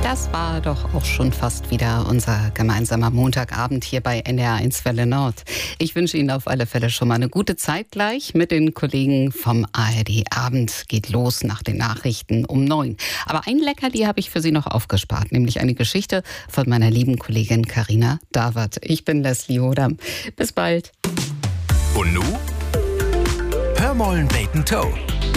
Das war doch auch schon fast wieder unser gemeinsamer Montagabend hier bei NDR1 Welle Nord. Ich wünsche Ihnen auf alle Fälle schon mal eine gute Zeit gleich mit den Kollegen vom ARD Abend. Geht los nach den Nachrichten um 9. Aber ein Leckerli habe ich für Sie noch aufgespart, nämlich eine Geschichte von meiner lieben Kollegin Carina Dawert. Ich bin Leslie Hodam. Bis bald. Und nu? Hör mollen beten Toe.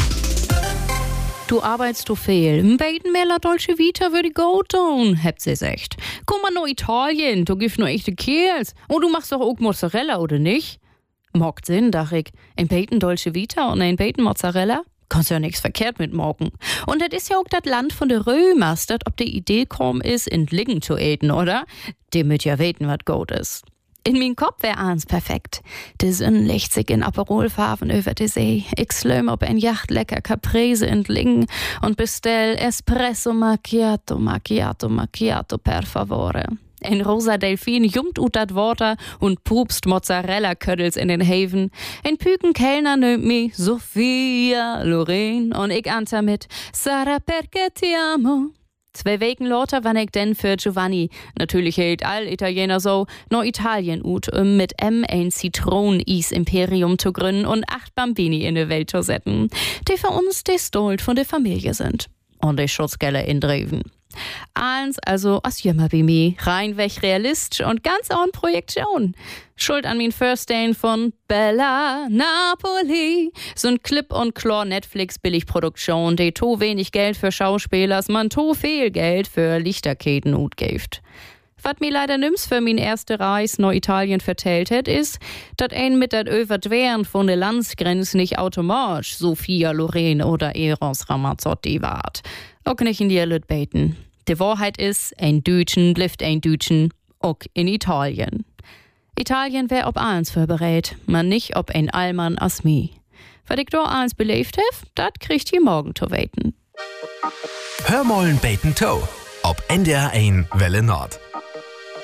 Du arbeitest du viel. Beten mehr la Dolce Vita würde go tun, habt sie gesagt. Komm mal nur Italien, du gibst nur echte Kerls. Und du machst doch auch Mozzarella, oder nicht? Mockt Sinn, dach ich. Ein Beten Dolce Vita und ein Beten Mozzarella? Kannst ja nichts verkehrt mit morgen. Und das ist ja auch das Land von der Römers, dat ob die Idee kaum ist, in Liggen zu eten, oder? Die müt ja weten, wat gut ist. In mein Kopf wär eins perfekt. Die Sonne legt sich in Aperolfarben über die See. Ich slöm auf ein Yacht lecker Caprese entlingen und bestell Espresso Macchiato, Macchiato, Macchiato per favore. Ein rosa Delfin jumpt ut dat Water und pupst Mozzarella-Ködels in den Haven. Ein Püken Kellner nimmt mich Sophia Loren und ich ante mit Sarah perché ti amo. 2 Wochen lauter wann ich denn für Giovanni, natürlich hält all Italiener so, no Italien ut, mit ein Zitronen-Is-Imperium zu gründen und 8 Bambini in die Welt zu setzen, die für uns die Stolt von der Familie sind. Und die Schutzgelder in Dreven. Eins also as jümmer wie mir, reinweg realistisch und ganz ohne Projektion. Schuld an min First Day von Bella Napoli. So ein Clip- und Chlor-Netflix-Billigproduktion, die to wenig Geld für Schauspielers, man to viel Geld für Lichterketen utgibt. Was mir leider nimm's für min erste Reis nach Italien vertellt hat, ist, dass ein mit dat Überdwehren von der Landsgrenze nicht automatisch Sophia Loren oder Eros Ramazzotti wart. Auch nicht in die Lüt beten. Die Wahrheit ist, ein Deutschen blifft ein Deutschen, auch in Italien. Italien wär ob eins vorberät, man nicht ob ein Allmann as mi. Was ich da eins belebt hef, dat kriegt ihr morgen zu weten. Hör mollen beten Toe. Ob NDR1 Welle Nord.